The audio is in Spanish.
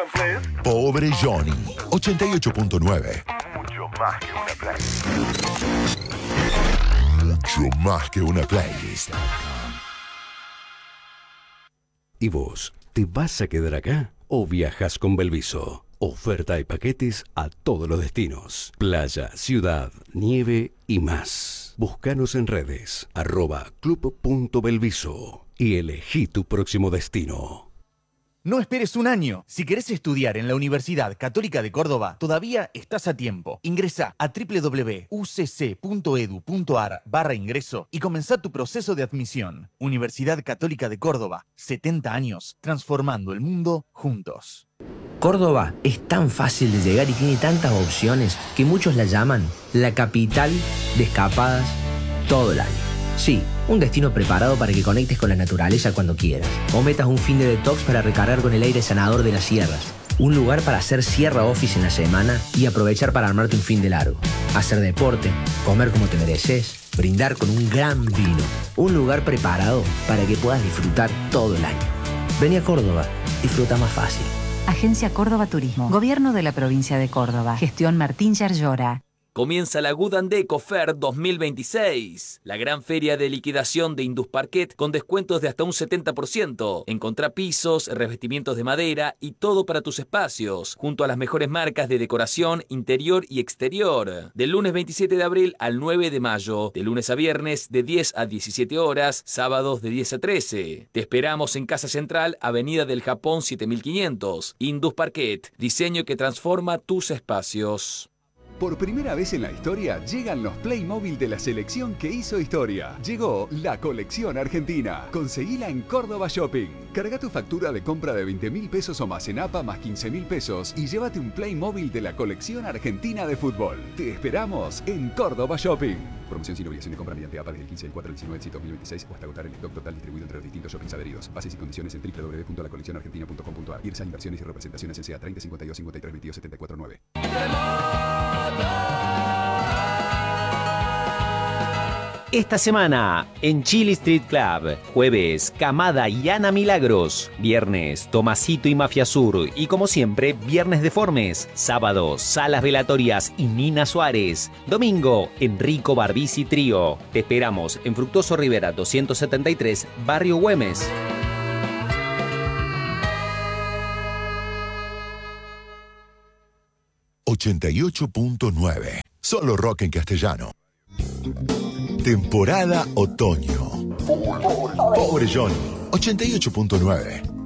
Pobre Johnny, 88.9. Mucho más que una playlist. Mucho más que una playlist. ¿Y vos, te vas a quedar acá o viajas con Belviso? Oferta y paquetes a todos los destinos. Playa, ciudad, nieve y más. Búscanos en redes, @club.belviso y elegí tu próximo destino. No esperes un año. Si querés estudiar en la Universidad Católica de Córdoba, todavía estás a tiempo. Ingresa a www.ucc.edu.ar/ingreso y comenzá tu proceso de admisión. Universidad Católica de Córdoba, 70 años, transformando el mundo juntos. Córdoba es tan fácil de llegar y tiene tantas opciones que muchos la llaman la capital de escapadas todo el año. Sí, un destino preparado para que conectes con la naturaleza cuando quieras. O metas un fin de detox para recargar con el aire sanador de las sierras. Un lugar para hacer sierra office en la semana y aprovechar para armarte un fin de largo. Hacer deporte, comer como te mereces, brindar con un gran vino. Un lugar preparado para que puedas disfrutar todo el año. Vení a Córdoba, disfruta más fácil. Agencia Córdoba Turismo. Gobierno de la provincia de Córdoba. Gestión Martín Yarlora. Comienza la Good and Deco Fair 2026, la gran feria de liquidación de Indusparquet con descuentos de hasta un 70%. Encontrá pisos, revestimientos de madera y todo para tus espacios, junto a las mejores marcas de decoración interior y exterior. Del lunes 27 de abril al 9 de mayo, de lunes a viernes de 10 a 17 horas, sábados de 10 a 13. Te esperamos en Casa Central, Avenida del Japón 7500. Indusparquet, diseño que transforma tus espacios. Por primera vez en la historia, llegan los Playmobil de la selección que hizo historia. Llegó la colección argentina. Conseguila en Córdoba Shopping. Carga tu factura de compra de 20.000 pesos o más en APA más 15.000 pesos y llévate un Playmobil de la colección argentina de fútbol. Te esperamos en Córdoba Shopping. Promoción sin obligación de compra mediante APA desde el 15 del 4 del 19 del 2026 o hasta agotar el stock total distribuido entre los distintos shoppings adheridos. Bases y condiciones en www.lacoleccionargentina.com.ar. IRSA Inversiones y Representaciones S.A. 30 52 53 22 74 9. Esta semana, en Chili Street Club, jueves, Camada y Ana Milagros, viernes, Tomasito y Mafia Sur, y como siempre, viernes Deformes, sábado, Salas Velatorias y Nina Suárez, domingo, Enrico Barbisi Trío. Te esperamos en Fructuoso Rivera 273, Barrio Güemes. ...88.9... Solo rock en castellano. Temporada otoño. Pobre Johnny, 88.9.